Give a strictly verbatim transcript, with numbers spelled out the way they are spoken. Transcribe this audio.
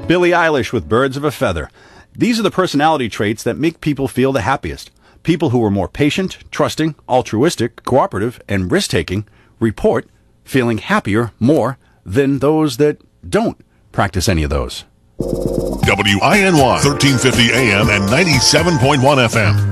Billie Eilish with Birds of a Feather. These are the personality traits that make people feel the happiest. People who are more patient, trusting, altruistic, cooperative, and risk-taking report feeling happier more than those that don't practice any of those. W I N Y, thirteen fifty A M and ninety-seven point one F M.